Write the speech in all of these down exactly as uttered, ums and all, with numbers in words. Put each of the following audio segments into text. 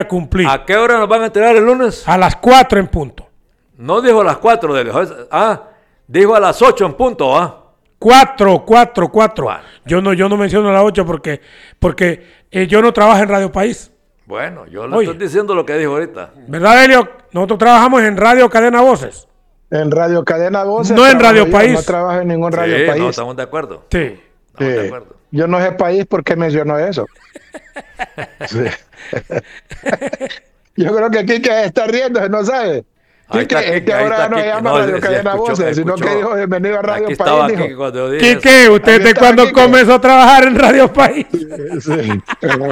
cumplir. ¿A qué hora nos van a enterar el lunes? A las cuatro en punto. No dijo a las cuatro, de ah, dijo a las ocho en punto, ¿ah? cuatro, cuatro, cuatro. Yo no, yo no menciono a las ocho porque, porque eh, yo no trabajo en Radio País. Bueno, yo le Oye, estoy diciendo lo que dijo ahorita. ¿Verdad, Helio? Nosotros trabajamos en Radio Cadena Voces. En Radio Cadena Voces. No en Radio yo, País. No trabajo en ningún Radio Sí, País. no, estamos de acuerdo. Sí. Estamos Sí. de acuerdo. Yo no sé País por qué mencionó eso. Sí. Yo creo que Quique está riendo, no sabe. Ahí Quique, está es Quique, que ahí ahora está no se Quique. llama No, Radio sí, Cadena escuchó, Voces, sino escuchó. que dijo bienvenido a Radio Aquí País. estaba Dijo. Quique cuando yo dije Quique, eso. ¿usted Aquí de estaba cuándo Quique. comenzó a trabajar en Radio País? Sí.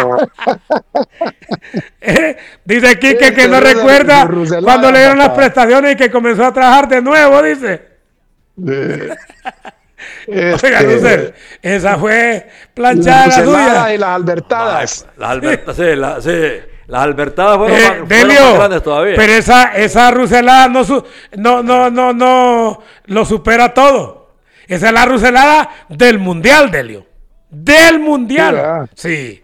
Eh, Dice Quique Sí, que no Russell- recuerda Russell cuando le dieron las papá. prestaciones y que comenzó a trabajar de nuevo, dice. Este, Oiga, Russell, esa fue planchada las la Russeladas suya. y las Albertadas. Las Albertas, sí, la- sí, las Albertadas fueron, Eh, más, fueron Delio, más grandes todavía. pero esa, esa ruselada no, su- no, no, no, no lo supera todo. Esa es la ruselada del mundial, Delio. Del Sí, mundial. ¿verdad? Sí.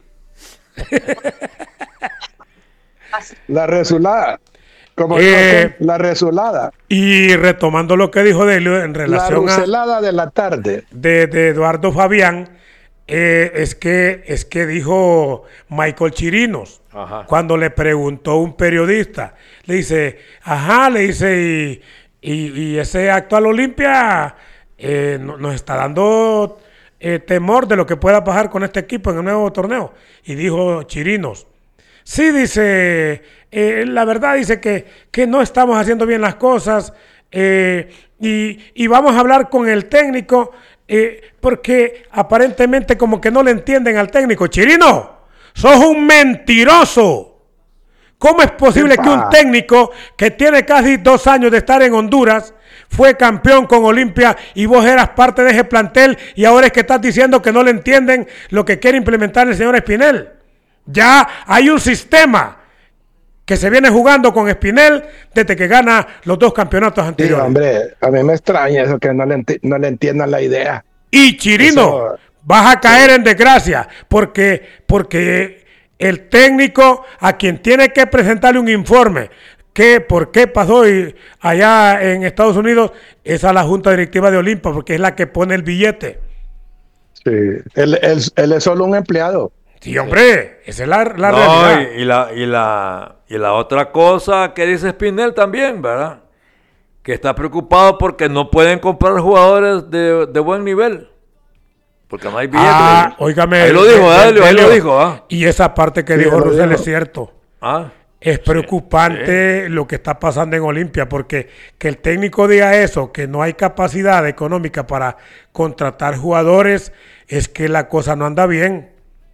La resulada. Como Eh, la resulada. Y retomando lo que dijo Delio en La relación a ruselada de la tarde. de, de Eduardo Fabián, eh, es que es que dijo Michael Chirinos. Ajá. Cuando le preguntó un periodista, le dice, ajá, le dice, y, y, y ese actual Olimpia eh, no- nos está dando eh, temor de lo que pueda pasar con este equipo en el nuevo torneo. Y dijo Chirinos, sí, dice, eh, la verdad dice que, que no estamos haciendo bien las cosas eh, y, y vamos a hablar con el técnico eh, porque aparentemente como que no le entienden al técnico. Chirino, sos un mentiroso. ¿Cómo es posible que un Epa. técnico que tiene casi dos años de estar en Honduras, fue campeón con Olimpia y vos eras parte de ese plantel y ahora es que estás diciendo que no le entienden lo que quiere implementar el señor Espinel? Ya hay un sistema que se viene jugando con Espinel desde que gana los dos campeonatos Sí, anteriores. hombre, a mí me extraña eso que no le, enti- no le entiendan la idea. Y Chirino, Eso- vas a caer en desgracia porque, porque el técnico a quien tiene que presentarle un informe que por qué pasó y- allá en Estados Unidos es a la Junta Directiva de Olimpia porque es la que pone el billete. Sí, él, él- él es solo un empleado. Sí, hombre, esa es la, la No, realidad. y, y la, y, la, y la otra cosa que dice Spinel también, ¿verdad? Que está preocupado porque no pueden comprar jugadores de, de buen nivel. Porque no hay billetes. Ah, óigame. Ahí lo dijo, Del- Delio, ahí Delio. lo dijo, ¿ah? Y esa parte que Sí, dijo lo Russell dijo. es cierto. ¿Ah? Es preocupante lo que está pasando en Olimpia, porque que el técnico diga eso, que no hay capacidad económica para contratar jugadores, es que la cosa no anda bien.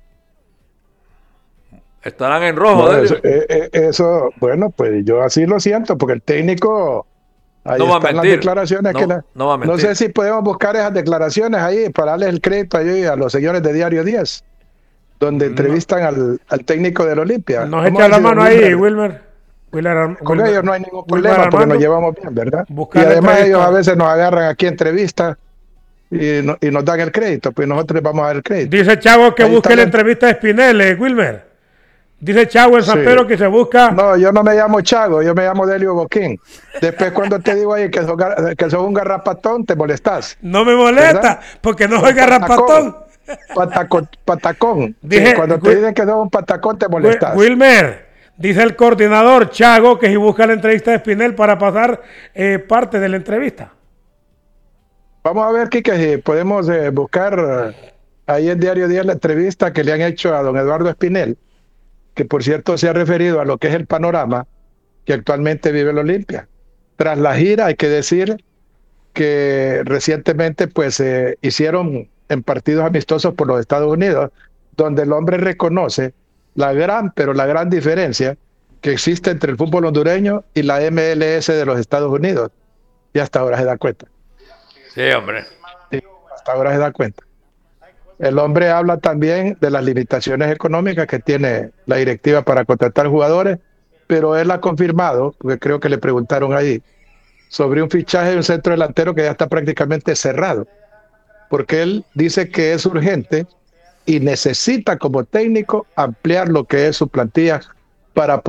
Estarán en rojo, No, Delio. eso, eh, eh, eso, bueno, pues yo así lo siento, porque el técnico, ahí No va a están las mentir. declaraciones. No- que la- no va a mentir. sé si podemos buscar esas declaraciones ahí para darles el crédito ahí a los señores de Diario diez, donde entrevistan al, al técnico del Olimpia. Nos Vamos echa a la ver si mano don ahí, Wilmer- Wilmer. Wilmer Ar- Con Wilmer- ellos no hay ningún Wilmer problema porque Armando. nos llevamos bien, ¿verdad? Buscar y la además entrevista. ellos a veces nos agarran aquí entrevistas y, no- y nos dan el crédito, pues nosotros les vamos a dar el crédito. Dice Chavo que Ahí busque está la la- entrevista de Spinel, eh, Wilmer. Dice Chavo en San Sí. Pedro que se busca. No, yo no me llamo Chago, yo me llamo Delio Boquín. Después cuando te digo ahí que sos, gar- que sos un garrapatón, te molestás. No me molesta, ¿Verdad? porque no soy garrapatón. Patacón. patacón. Dije- Sí, cuando te Wi- dicen que sos un patacón, te Wi- molestas. Wilmer, dice el coordinador Chago que si busca la entrevista de Spinel para pasar eh, parte de la entrevista. Vamos a ver, Kike, si podemos eh, buscar eh, ahí en Diario diez la entrevista que le han hecho a don Eduardo Espinel, que por cierto se ha referido a lo que es el panorama que actualmente vive el Olimpia. Tras la gira, hay que decir que recientemente pues eh, hicieron en partidos amistosos por los Estados Unidos, donde el hombre reconoce la gran, pero la gran diferencia que existe entre el fútbol hondureño y la M L S de los Estados Unidos. Y hasta ahora se da cuenta. Sí, hombre. Sí, hasta ahora se da cuenta. El hombre habla también de las limitaciones económicas que tiene la directiva para contratar jugadores, pero él ha confirmado, porque creo que le preguntaron ahí, sobre un fichaje de un centro delantero que ya está prácticamente cerrado, porque él dice que es urgente y necesita como técnico ampliar lo que es su plantilla para